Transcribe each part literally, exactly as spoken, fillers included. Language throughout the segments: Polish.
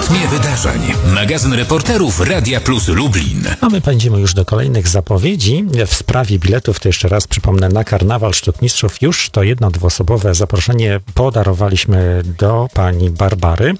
rytmie wydarzeń. Magazyn reporterów Radia Plus Lublin. A my pędzimy już do kolejnych zapowiedzi. W sprawie biletów to jeszcze raz przypomnę, na Karnawal Sztuk Mistrzów już to jedno dwuosobowe zaproszenie podarowaliśmy do pani Barbary.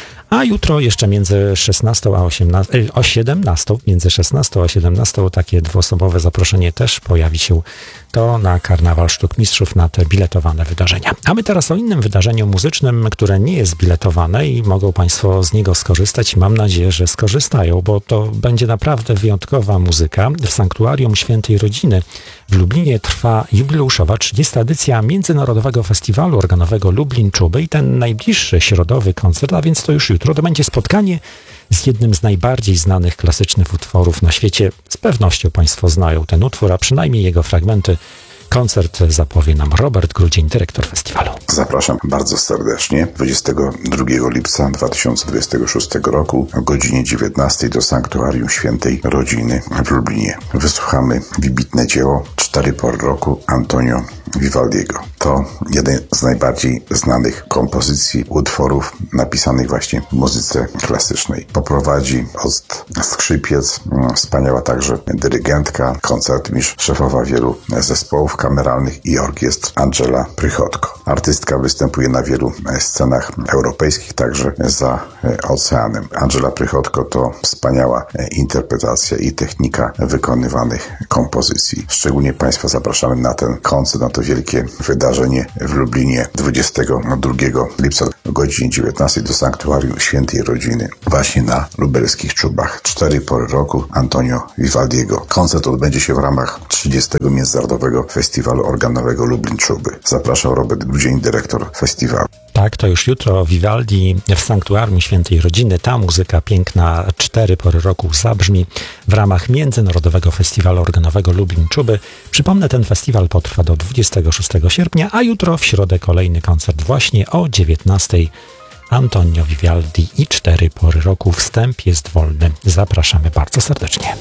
A jutro jeszcze między szesnastą a osiemnastą, o siedemnastą, między szesnastą a siedemnastą takie dwuosobowe zaproszenie też pojawi się to na Karnawal Sztuk Mistrzów na te biletowane wydarzenia. A my teraz o innym wydarzeniu muzycznym, które nie jest biletowane i mogą Państwo z niego skorzystać. Mam nadzieję, że skorzystają, bo to będzie naprawdę wyjątkowa muzyka. W Sanktuarium Świętej Rodziny w Lublinie trwa jubileuszowa trzydziesta edycja Międzynarodowego Festiwalu Organowego Lublin Czuby i ten najbliższy środowy koncert, a więc to już jutro, to będzie spotkanie z jednym z najbardziej znanych klasycznych utworów na świecie. Z pewnością Państwo znają ten utwór, a przynajmniej jego fragmenty. Koncert zapowie nam Robert Grudzień, dyrektor festiwalu. Zapraszam bardzo serdecznie dwudziestego drugiego lipca dwa tysiące dwudziestego szóstego roku o godzinie dziewiętnastej do Sanktuarium Świętej Rodziny w Lublinie. Wysłuchamy wybitne dzieło Cztery pory roku Antonio Vivaldiego. To jeden z najbardziej znanych kompozycji utworów napisanych właśnie w muzyce klasycznej. Poprowadzi od skrzypiec, wspaniała także dyrygentka, koncertmistrz, szefowa wielu zespołów kameralnych i orkiestr Angela Prychotko. Artystka występuje na wielu scenach europejskich, także za oceanem. Angela Prychotko to wspaniała interpretacja i technika wykonywanych kompozycji. Szczególnie Państwa zapraszamy na ten koncert, na to wielkie wydarzenie w Lublinie dwudziestego drugiego lipca o godzinie dziewiętnastej do Sanktuarium Świętej Rodziny właśnie na lubelskich Czubach. Cztery pory roku Antonio Vivaldiego. Koncert odbędzie się w ramach trzydziestego Międzynarodowego Festiwalu Organowego Lublin Czuby. Zapraszał Robert Grudzień, dyrektor festiwalu. Tak, to już jutro Vivaldi w Sanktuarium Świętej Rodziny. Ta muzyka piękna Cztery pory roku zabrzmi w ramach Międzynarodowego Festiwalu Organowego Lublin Czuby. Przypomnę, ten festiwal potrwa do dwudziestego szóstego sierpnia, a jutro w środę kolejny koncert właśnie o dziewiętnastej. Antonio Vivaldi i Cztery pory roku. Wstęp jest wolny. Zapraszamy bardzo serdecznie.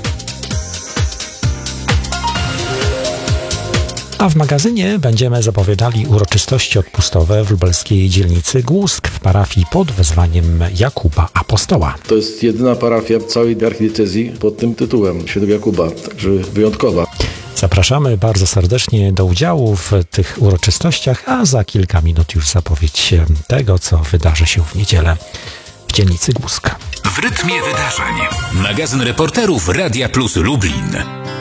A w magazynie będziemy zapowiadali uroczystości odpustowe w lubelskiej dzielnicy Głusk w parafii pod wezwaniem Jakuba Apostoła. To jest jedyna parafia w całej archidiecezji pod tym tytułem, Świętego Jakuba, także wyjątkowa. Zapraszamy bardzo serdecznie do udziału w tych uroczystościach, a za kilka minut już zapowiedź tego, co wydarzy się w niedzielę w dzielnicy Głusk. W rytmie wydarzeń. Magazyn reporterów Radia Plus Lublin.